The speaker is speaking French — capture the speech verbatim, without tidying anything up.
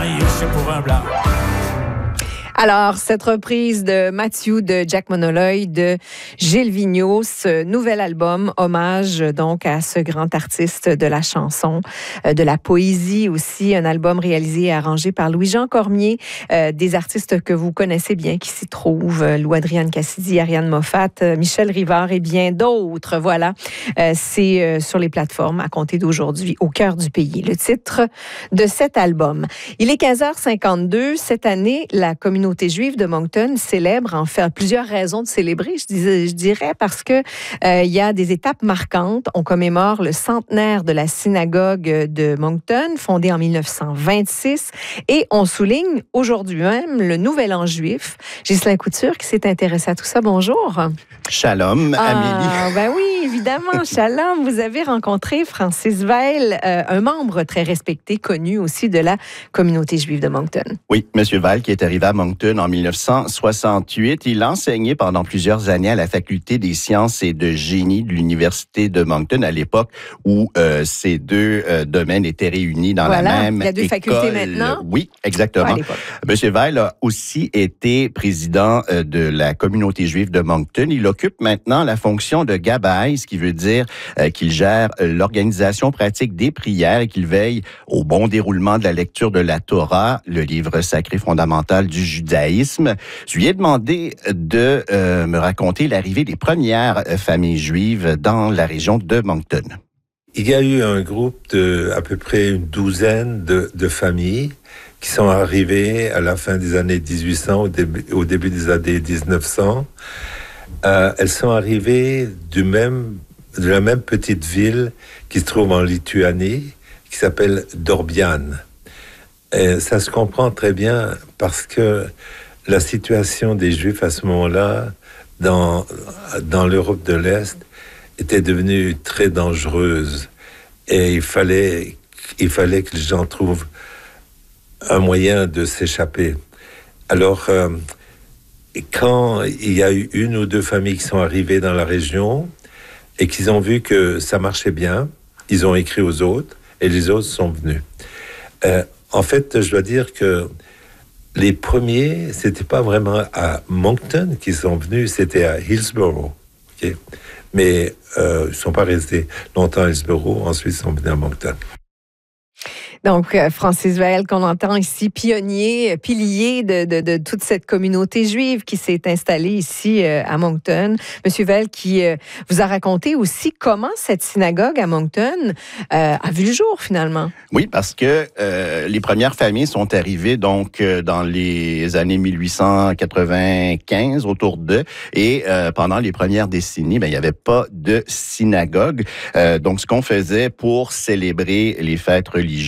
marier, c'est pour un blanc. Alors, cette reprise de Matthew de Jack Monolloy de Gilles Vigneault, ce nouvel album, hommage donc à ce grand artiste de la chanson, de la poésie aussi, un album réalisé et arrangé par Louis-Jean Cormier, euh, des artistes que vous connaissez bien qui s'y trouvent, Lou-Adrienne Cassidy, Ariane Moffat, Michel Rivard et bien d'autres. Voilà, euh, c'est euh, sur les plateformes à compter d'aujourd'hui, au cœur du pays. Le titre de cet album. Il est quinze heures cinquante-deux. Cette année, la communauté La communauté juive de Moncton célèbre, en fait, plusieurs raisons de célébrer, je, disais, je dirais, parce que euh, il y a des étapes marquantes. On commémore le centenaire de la synagogue de Moncton, fondée en dix-neuf cent vingt-six, et on souligne aujourd'hui même le Nouvel An juif. Ghislain Couture qui s'est intéressé à tout ça. Bonjour. Shalom, ah, Amélie. Ben oui, évidemment, shalom. Vous avez rencontré Francis Weil, euh, un membre très respecté, connu aussi de la communauté juive de Moncton. Oui, M. Weil, qui est arrivé à Moncton en dix-neuf cent soixante-huit. Il a enseigné pendant plusieurs années à la Faculté des sciences et de génie de l'Université de Moncton, à l'époque où euh, ces deux euh, domaines étaient réunis dans voilà, la même école. Il y a deux école. facultés maintenant. Oui, exactement. M. Weil a aussi été président euh, de la communauté juive de Moncton. Il occupe maintenant la fonction de gabbai, ce qui veut dire euh, qu'il gère euh, l'organisation pratique des prières et qu'il veille au bon déroulement de la lecture de la Torah, le livre sacré fondamental du judaïsme. Je lui ai demandé de euh, me raconter l'arrivée des premières familles juives dans la région de Moncton. Il y a eu un groupe de à peu près une douzaine de, de familles qui sont arrivées à la fin des années dix-huit cents, au début, au début des années dix-neuf cents. Euh, elles sont arrivées du même, de la même petite ville qui se trouve en Lituanie, qui s'appelle Dorbian. Et ça se comprend très bien parce que la situation des Juifs à ce moment-là, dans, dans l'Europe de l'Est, était devenue très dangereuse. Et il fallait, il fallait que les gens trouvent un moyen de s'échapper. Alors, euh, quand il y a eu une ou deux familles qui sont arrivées dans la région et qu'ils ont vu que ça marchait bien, ils ont écrit aux autres et les autres sont venus. Euh, en fait, je dois dire que les premiers, c'était pas vraiment à Moncton qu'ils sont venus, c'était à Hillsborough. Okay? Mais euh, ils ne sont pas restés longtemps à Hillsborough, ensuite ils sont venus à Moncton. Donc, Francis Weil, qu'on entend ici, pionnier, pilier de, de, de toute cette communauté juive qui s'est installée ici à Moncton. Monsieur Weil, qui euh, vous a raconté aussi comment cette synagogue à Moncton euh, a vu le jour, finalement. Oui, parce que euh, les premières familles sont arrivées donc euh, dans les années mille huit cent quatre-vingt-quinze, autour d'eux, et euh, pendant les premières décennies, ben, il n'y avait pas de synagogue. Euh, donc, ce qu'on faisait pour célébrer les fêtes religieuses,